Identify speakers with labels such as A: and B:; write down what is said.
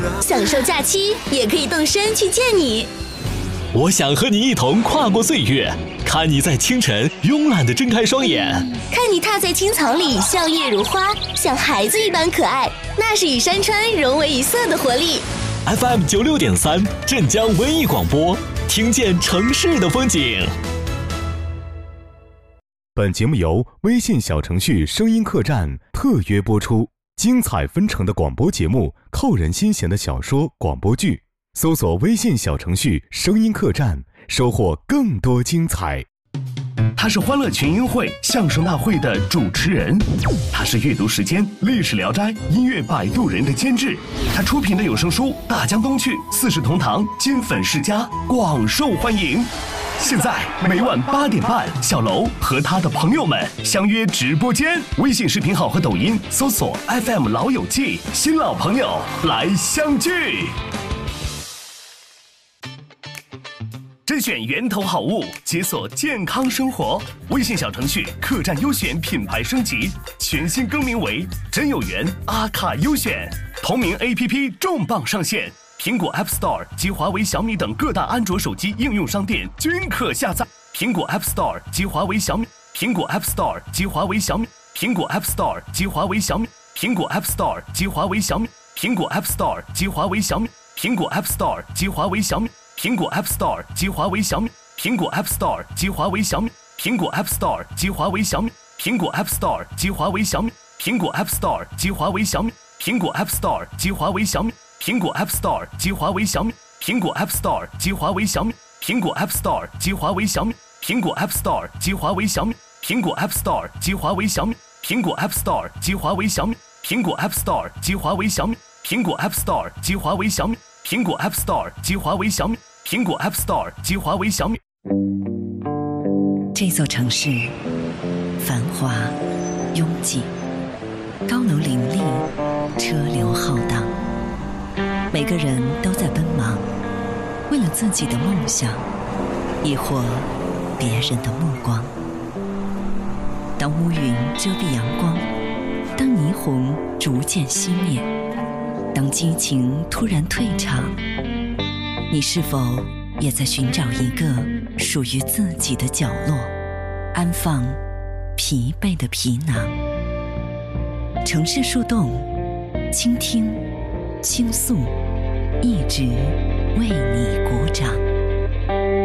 A: 享受假期也可以动身去见你。
B: 我想和你一同跨过岁月，看你在清晨慵懒地睁开双眼，
A: 看你踏在青草里笑靥如花，像孩子一般可爱，那是与山川融为一色的活力。
B: FM 96.3镇江文艺广播，听见城市的风景。
C: 本节目由微信小程序声音客栈特约播出，精彩纷呈的广播节目，扣人心弦的小说广播剧，搜索微信小程序声音客栈，收获更多精彩。
D: 他是欢乐群英会相声大会的主持人，他是阅读时间历史聊斋音乐摆渡人的监制，他出品的有声书《大江东去》四世同堂金粉世家广受欢迎。现在每晚8点半，小楼和他的朋友们相约直播间，微信视频号和抖音搜索 FM 老友记，新老朋友来相聚。甄选源头好物，解锁健康生活。微信小程序客栈优选品牌升级，全新更名为真有缘阿卡优选。同名 APP 重磅上线，苹果 App Store 及华为、小米等各大安卓手机应用商店均可下载。苹果 App Store 及华为、小米，苹果 App Store 及华为、小米，苹果 App Store 及华为、小米，苹果 App Store 及华为、小米，苹果 App Store 及华为、小米，苹果 App Store 及华为、小米。苹果 App Store 及华为、小米，苹果 App Store 及华为、小米，苹果 App Store 及华为、小米，苹果 App Store 及华为、小米，苹果 App Store 及华为、小米，苹果 App Store 及华为、小米，苹果 App Store 及华为、小米，苹果 App Store 及华为、小米，苹果 App Store 及华为、小米，苹果 App Store 及华为、小米，苹果 App Store 及华为、小米，苹果 App Store 及华为、小米，苹果 App Store 及华为、小米，苹果 App Store 及华为、小米，苹果 App Store 及华为、小米，苹果 App Store 及华为、小米。
E: 这座城市繁华拥挤，高楼林立，车流浩荡，每个人都在奔忙，为了自己的梦想，亦或别人的目光。当乌云遮蔽阳光，当霓虹逐渐熄灭，当激情突然退场，你是否也在寻找一个属于自己的角落，安放疲惫的皮囊？城市树洞，倾听，倾诉，一直为你鼓掌。